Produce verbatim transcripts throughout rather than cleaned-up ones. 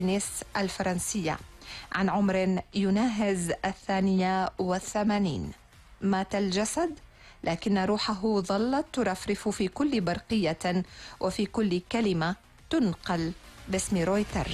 نيس الفرنسية عن عمر يناهز الثانية والثمانين. مات الجسد، لكن روحه ظلت ترفرف في كل برقية وفي كل كلمة تنقل باسم رويترز.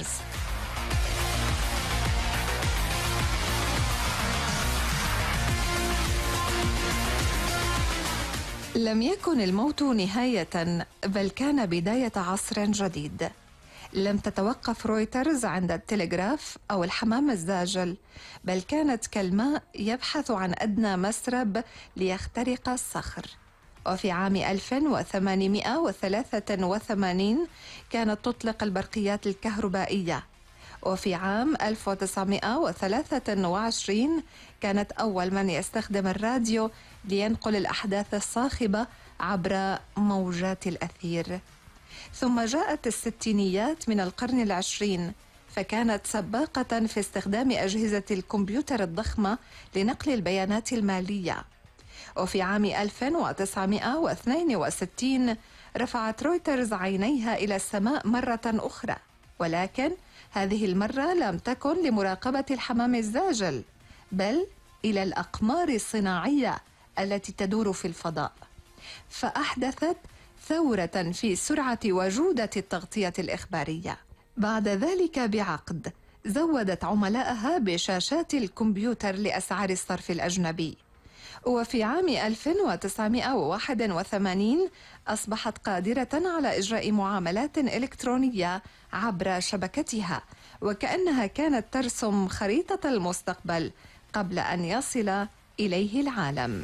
لم يكن الموت نهاية، بل كان بداية عصر جديد. لم تتوقف رويترز عند التلغراف أو الحمام الزاجل، بل كانت كالماء يبحث عن أدنى مسرب ليخترق الصخر. وفي عام ألف وثمانمائة وثلاثة وثمانين كانت تطلق البرقيات الكهربائية، وفي عام ألف وتسعمائة وثلاثة وعشرين كانت أول من يستخدم الراديو لينقل الأحداث الصاخبة عبر موجات الأثير. ثم جاءت الستينيات من القرن العشرين، فكانت سباقة في استخدام أجهزة الكمبيوتر الضخمة لنقل البيانات المالية. وفي عام ألف وتسعمائة واثنين وستين رفعت رويترز عينيها إلى السماء مرة أخرى، ولكن هذه المرة لم تكن لمراقبة الحمام الزاجل، بل إلى الأقمار الصناعية التي تدور في الفضاء، فأحدثت ثورة في سرعة وجودة التغطية الإخبارية. بعد ذلك بعقد زودت عملائها بشاشات الكمبيوتر لأسعار الصرف الأجنبي. وفي عام ألف وتسعمائة وواحد وثمانين أصبحت قادرة على إجراء معاملات إلكترونية عبر شبكتها، وكأنها كانت ترسم خريطة المستقبل قبل أن يصل إليه العالم.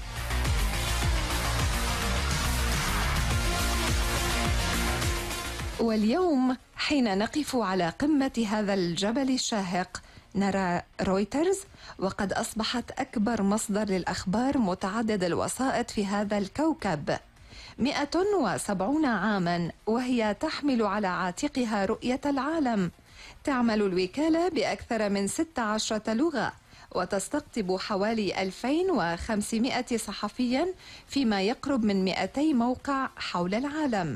واليوم حين نقف على قمة هذا الجبل الشاهق نرى رويترز، وقد أصبحت أكبر مصدر للأخبار متعدد الوسائط في هذا الكوكب. مئة وسبعون عاما وهي تحمل على عاتقها رؤية العالم. تعمل الوكالة بأكثر من ست عشرة لغة، وتستقطب حوالي ألفين وخمسمائة صحفيا فيما يقرب من مئتي موقع حول العالم.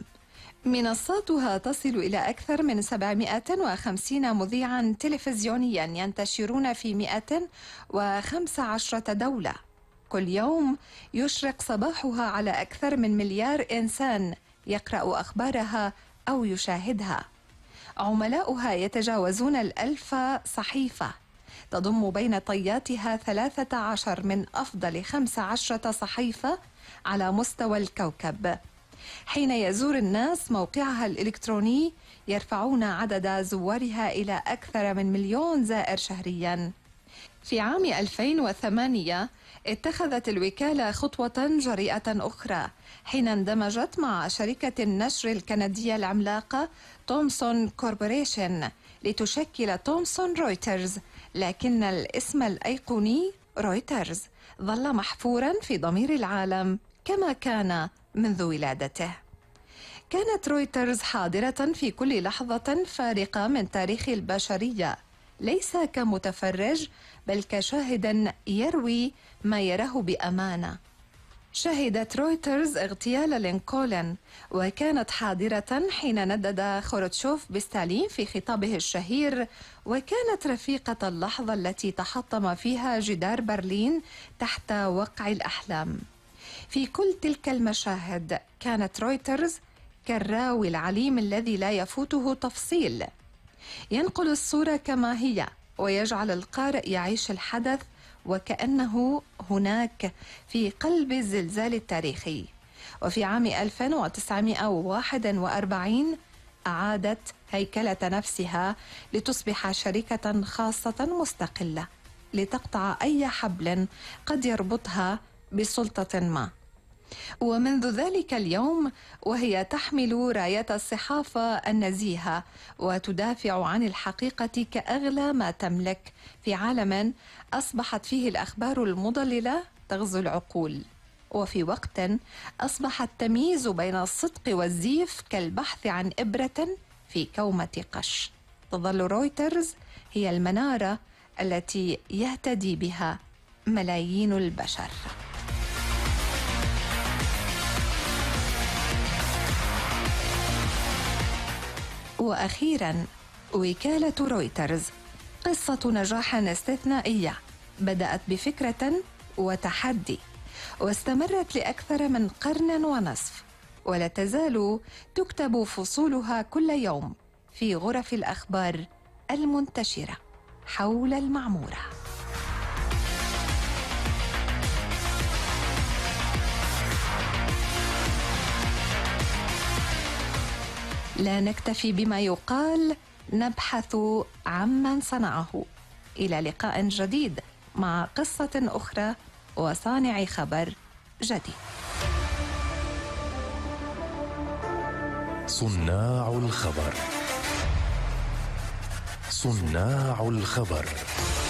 منصاتها تصل إلى أكثر من سبعمائة وخمسين مذيعاً تلفزيونياً ينتشرون في مئة وخمسة عشر دولة. كل يوم يشرق صباحها على أكثر من مليار إنسان يقرأ أخبارها أو يشاهدها. عملاؤها يتجاوزون الألف صحيفة، تضم بين طياتها ثلاثة عشر من أفضل خمس عشرة صحيفة على مستوى الكوكب. حين يزور الناس موقعها الإلكتروني يرفعون عدد زوارها إلى أكثر من مليون زائر شهرياً. في عام ألفين وثمانية اتخذت الوكالة خطوة جريئة أخرى حين اندمجت مع شركة النشر الكندية العملاقة تومسون كوربوريشن لتشكل تومسون رويترز، لكن الاسم الأيقوني رويترز ظل محفوراً في ضمير العالم كما كان منذ ولادته. كانت رويترز حاضرة في كل لحظة فارقة من تاريخ البشرية، ليس كمتفرج بل كشاهد يروي ما يراه بأمانة. شهدت رويترز اغتيال لينكولن، وكانت حاضرة حين ندد خروتشوف بستالين في خطابه الشهير، وكانت رفيقة اللحظة التي تحطم فيها جدار برلين تحت وقع الأحلام. في كل تلك المشاهد كانت رويترز كالراوي العليم الذي لا يفوته تفصيل، ينقل الصورة كما هي ويجعل القارئ يعيش الحدث وكأنه هناك في قلب الزلزال التاريخي. وفي عام ألف وتسعمائة وواحد وأربعين أعادت هيكلة نفسها لتصبح شركة خاصة مستقلة، لتقطع أي حبل قد يربطها بسلطة ما. ومنذ ذلك اليوم وهي تحمل راية الصحافة النزيهة وتدافع عن الحقيقة كأغلى ما تملك في عالم أصبحت فيه الأخبار المضللة تغزو العقول، وفي وقت أصبح التمييز بين الصدق والزيف كالبحث عن إبرة في كومة قش. تظل رويترز هي المنارة التي يهتدي بها ملايين البشر. وأخيراً وكالة رويترز قصة نجاح استثنائية بدأت بفكرة وتحدي واستمرت لأكثر من قرن ونصف، ولا تزال تكتب فصولها كل يوم في غرف الأخبار المنتشرة حول المعمورة. لا نكتفي بما يقال، نبحث عمن صنعه. إلى لقاء جديد مع قصة أخرى وصانع خبر جديد. صناع الخبر. صناع الخبر.